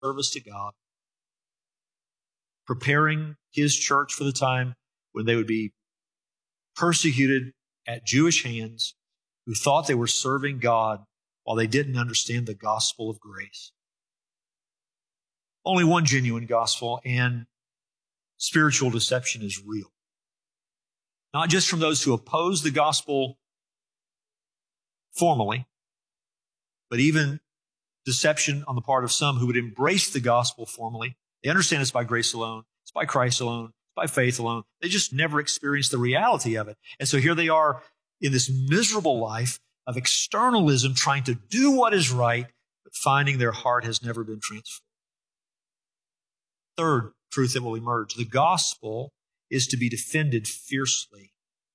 service to God, preparing his church for the time when they would be persecuted at Jewish hands who thought they were serving God while they didn't understand the gospel of grace. Only one genuine gospel, and spiritual deception is real. Not just from those who oppose the gospel formally, but even deception on the part of some who would embrace the gospel formally. They understand it's by grace alone, it's by Christ alone, it's by faith alone. They just never experienced the reality of it. And so here they are in this miserable life of externalism, trying to do what is right, but finding their heart has never been transformed. Third truth that will emerge: the gospel is to be defended fiercely.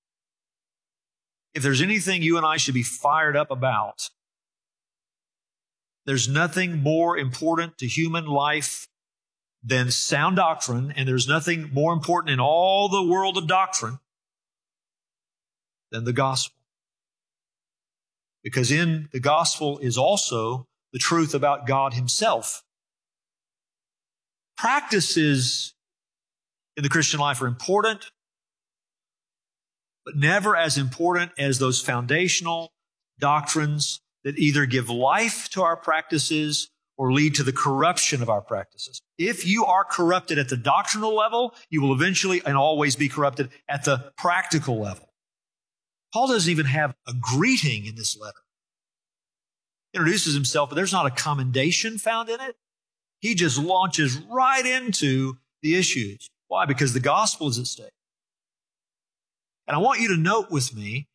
If there's anything you and I should be fired up about, there's nothing more important to human life than sound doctrine, and there's nothing more important in all the world of doctrine than the gospel. Because in the gospel is also the truth about God himself. Practices in the Christian life are important, but never as important as those foundational doctrines that either give life to our practices or lead to the corruption of our practices. If you are corrupted at the doctrinal level, you will eventually and always be corrupted at the practical level. Paul doesn't even have a greeting in this letter. He introduces himself, but there's not a commendation found in it. He just launches right into the issues. Why? Because the gospel is at stake. And I want you to note with me,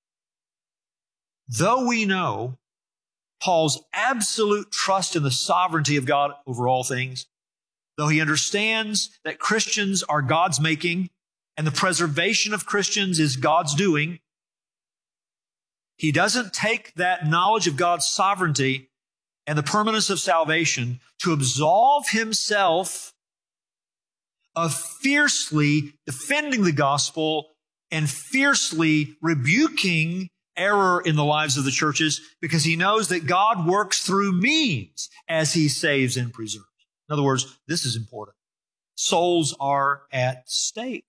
though we know Paul's absolute trust in the sovereignty of God over all things, though he understands that Christians are God's making and the preservation of Christians is God's doing, he doesn't take that knowledge of God's sovereignty and the permanence of salvation to absolve himself of fiercely defending the gospel and fiercely rebuking error in the lives of the churches, because he knows that God works through means as he saves and preserves. In other words, this is important. Souls are at stake.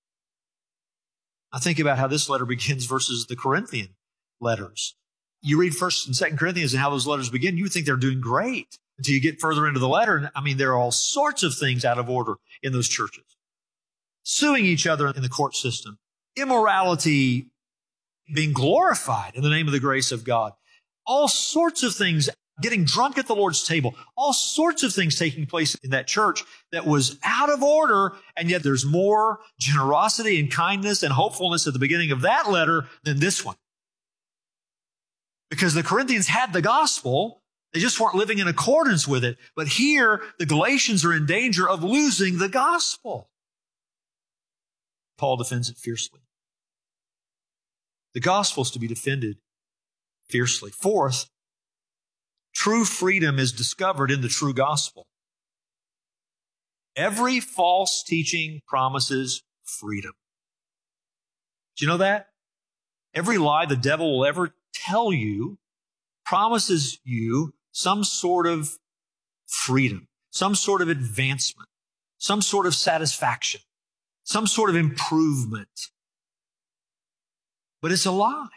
I think about how this letter begins versus the Corinthian letters. You read 1st and 2nd Corinthians and how those letters begin, you would think they're doing great until you get further into the letter. And I mean, there are all sorts of things out of order in those churches. Suing each other in the court system. Immorality being glorified in the name of the grace of God. All sorts of things, getting drunk at the Lord's table. All sorts of things taking place in that church that was out of order, and yet there's more generosity and kindness and hopefulness at the beginning of that letter than this one. Because the Corinthians had the gospel, they just weren't living in accordance with it. But here, the Galatians are in danger of losing the gospel. Paul defends it fiercely. The gospel is to be defended fiercely. Fourth, true freedom is discovered in the true gospel. Every false teaching promises freedom. Do you know that? Every lie the devil will ever tell you promises you some sort of freedom, some sort of advancement, some sort of satisfaction, some sort of improvement. But it's a lie.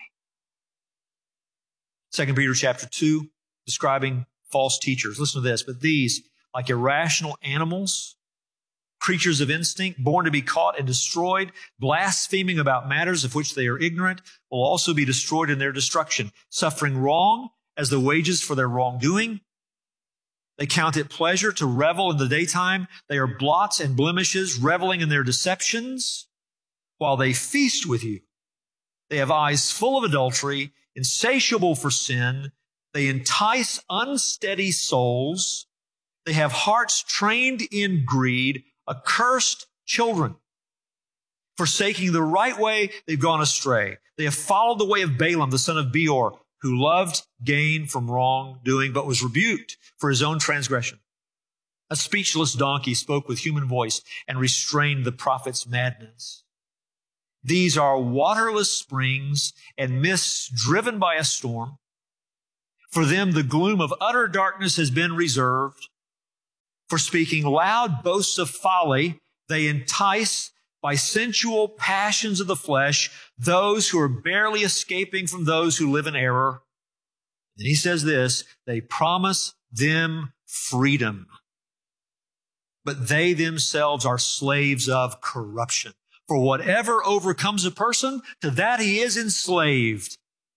2 Peter chapter 2, describing false teachers. Listen to this. But these, like irrational animals, creatures of instinct, born to be caught and destroyed, blaspheming about matters of which they are ignorant, will also be destroyed in their destruction, suffering wrong as the wages for their wrongdoing. They count it pleasure to revel in the daytime. They are blots and blemishes, reveling in their deceptions, while they feast with you. They have eyes full of adultery, insatiable for sin. They entice unsteady souls. They have hearts trained in greed, accursed children. Forsaking the right way, they've gone astray. They have followed the way of Balaam, the son of Beor, who loved gain from wrongdoing, but was rebuked for his own transgression. A speechless donkey spoke with human voice and restrained the prophet's madness. These are waterless springs and mists driven by a storm. For them, the gloom of utter darkness has been reserved. For speaking loud boasts of folly, they entice by sensual passions of the flesh those who are barely escaping from those who live in error. And he says this, they promise them freedom, but they themselves are slaves of corruption. For whatever overcomes a person, to that he is enslaved.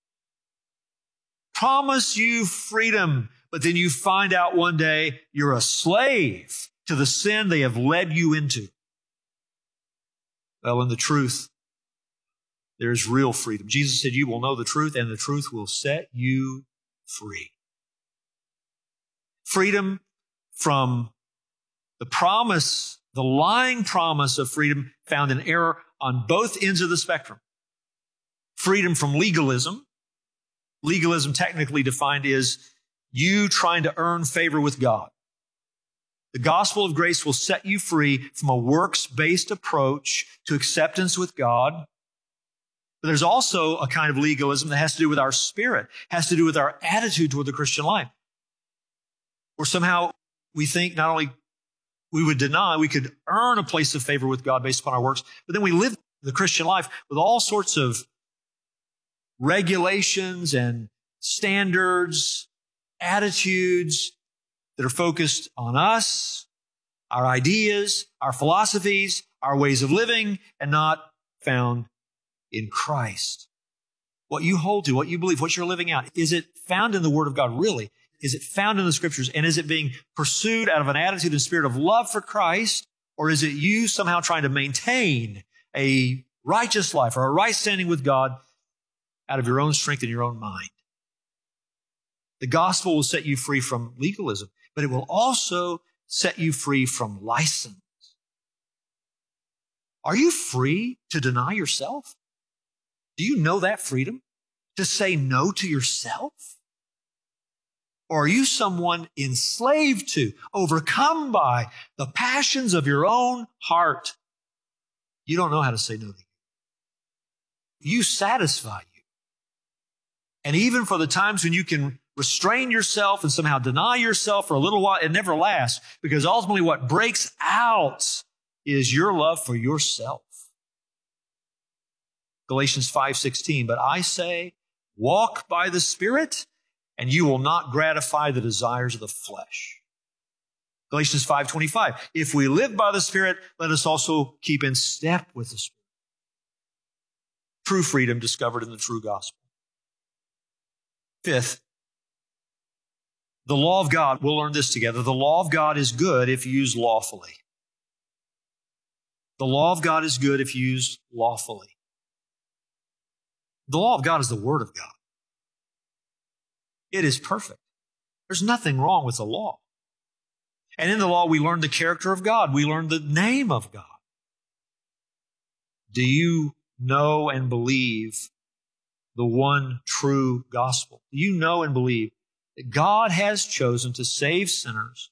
Promise you freedom, but then you find out one day you're a slave to the sin they have led you into. Well, in the truth, there is real freedom. Jesus said, you will know the truth, and the truth will set you free. Freedom from the promise, the lying promise of freedom found in error on both ends of the spectrum. Freedom from legalism. Legalism, technically defined, is you trying to earn favor with God. The gospel of grace will set you free from a works-based approach to acceptance with God. But there's also a kind of legalism that has to do with our spirit, has to do with our attitude toward the Christian life. Or somehow we think not only we would deny, we could earn a place of favor with God based upon our works, but then we live the Christian life with all sorts of regulations and standards, attitudes that are focused on us, our ideas, our philosophies, our ways of living, and not found in Christ. What you hold to, what you believe, what you're living out, is it found in the Word of God really? Is it found in the Scriptures? And is it being pursued out of an attitude and spirit of love for Christ? Or is it you somehow trying to maintain a righteous life or a right standing with God out of your own strength and your own mind? The gospel will set you free from legalism, but it will also set you free from license. Are you free to deny yourself? Do you know that freedom? To say no to yourself? Or are you someone enslaved to, overcome by the passions of your own heart? You don't know how to say no to you. You satisfy you. And even for the times when you can restrain yourself and somehow deny yourself for a little while, it never lasts, because ultimately what breaks out is your love for yourself. Galatians 5:16, but I say, walk by the Spirit, and you will not gratify the desires of the flesh. Galatians 5:25, if we live by the Spirit, let us also keep in step with the Spirit. True freedom discovered in the true gospel. Fifth, the law of God, we'll learn this together. The law of God is good if used lawfully. The law of God is good if used lawfully. The law of God is the Word of God. It is perfect. There's nothing wrong with the law. And in the law, we learn the character of God. We learn the name of God. Do you know and believe the one true gospel? Do you know and believe that God has chosen to save sinners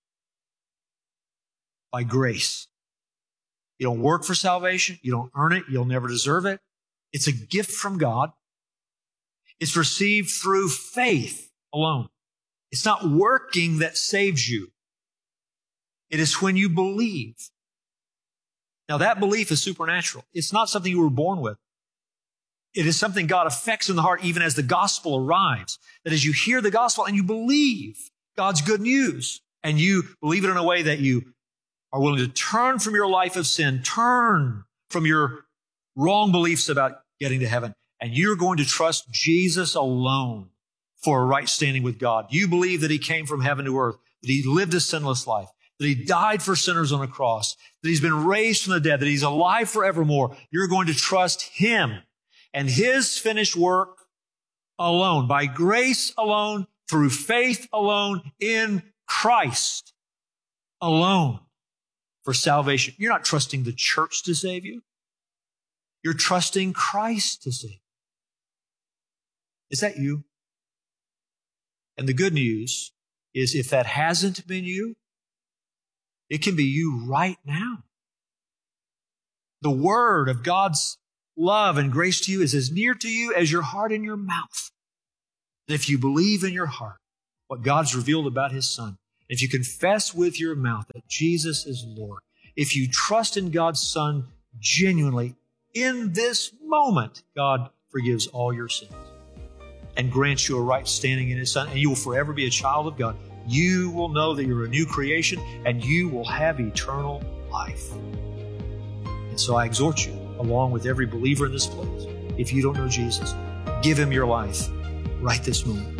by grace? You don't work for salvation. You don't earn it. You'll never deserve it. It's a gift from God. It's received through faith alone. It's not working that saves you. It is when you believe. Now that belief is supernatural. It's not something you were born with. It is something God affects in the heart even as the gospel arrives. That as you hear the gospel and you believe God's good news, and you believe it in a way that you are willing to turn from your life of sin, turn from your wrong beliefs about getting to heaven, and you're going to trust Jesus alone for a right standing with God. You believe that He came from heaven to earth, that He lived a sinless life, that He died for sinners on a cross, that He's been raised from the dead, that He's alive forevermore. You're going to trust Him and His finished work alone, by grace alone, through faith alone, in Christ alone for salvation. You're not trusting the church to save you. You're trusting Christ to save you. Is that you? And the good news is if that hasn't been you, it can be you right now. The word of God's love and grace to you is as near to you as your heart and your mouth. That if you believe in your heart what God's revealed about His Son, If you confess with your mouth that Jesus is Lord, if you trust in God's Son genuinely, in this moment, God forgives all your sins and grants you a right standing in His Son, and you will forever be a child of God. You will know that you're a new creation, and you will have eternal life. And so I exhort you, along with every believer in this place, if you don't know Jesus, give Him your life right this moment.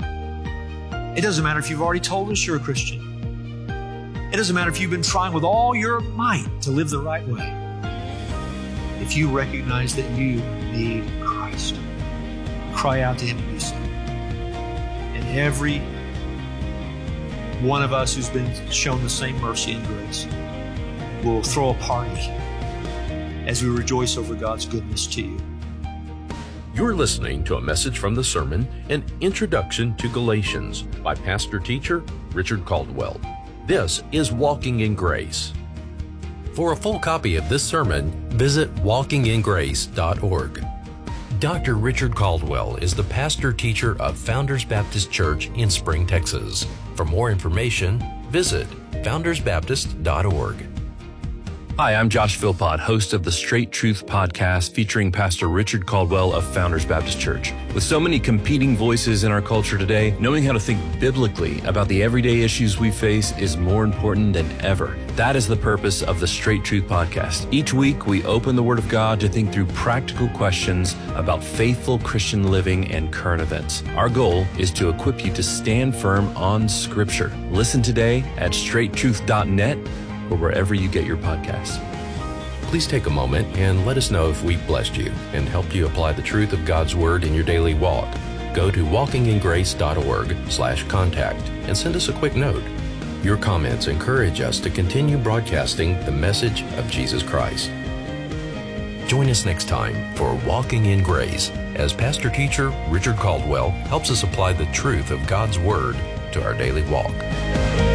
It doesn't matter if you've already told us you're a Christian. It doesn't matter if you've been trying with all your might to live the right way. If you recognize that you need Christ, cry out to Him and do so. And every one of us who's been shown the same mercy and grace will throw a party as we rejoice over God's goodness to you. You're listening to a message from the sermon, An Introduction to Galatians by pastor-teacher Richard Caldwell. This is Walking in Grace. For a full copy of this sermon, visit walkingingrace.org. Dr. Richard Caldwell is the pastor-teacher of Founders Baptist Church in Spring, Texas. For more information, visit foundersbaptist.org. Hi, I'm Josh Philpott, host of the Straight Truth podcast featuring Pastor Richard Caldwell of Founders Baptist Church. With so many competing voices in our culture today, knowing how to think biblically about the everyday issues we face is more important than ever. That is the purpose of the Straight Truth podcast. Each week, we open the Word of God to think through practical questions about faithful Christian living and current events. Our goal is to equip you to stand firm on Scripture. Listen today at straighttruth.net or wherever you get your podcasts. Please take a moment and let us know if we've blessed you and helped you apply the truth of God's Word in your daily walk. Go to walkingingrace.org/contact and send us a quick note. Your comments encourage us to continue broadcasting the message of Jesus Christ. Join us next time for Walking in Grace as pastor-teacher Richard Caldwell helps us apply the truth of God's Word to our daily walk.